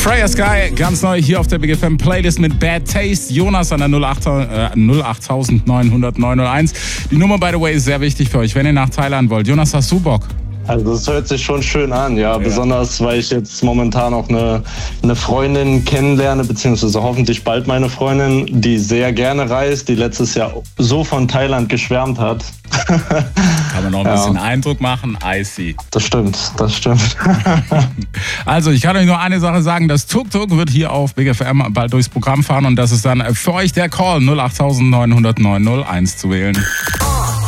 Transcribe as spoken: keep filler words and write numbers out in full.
Freya Sky, ganz neu hier auf der Big F M Playlist mit Bad Taste. Jonas an der null acht neun null null neun null eins. Die Nummer, by the way, ist sehr wichtig für euch, wenn ihr nach Thailand wollt. Jonas, hast du Bock? Also das hört sich schon schön an, ja. ja. Besonders, weil ich jetzt momentan auch eine, eine Freundin kennenlerne, beziehungsweise hoffentlich bald meine Freundin, die sehr gerne reist, die letztes Jahr so von Thailand geschwärmt hat. Kann man noch ein ja. bisschen Eindruck machen, I see. Das stimmt, das stimmt. Also ich kann euch nur eine Sache sagen, das Tuk-Tuk wird hier auf Big F M bald durchs Programm fahren und das ist dann für euch der Call null acht neun null null neun null eins zu wählen.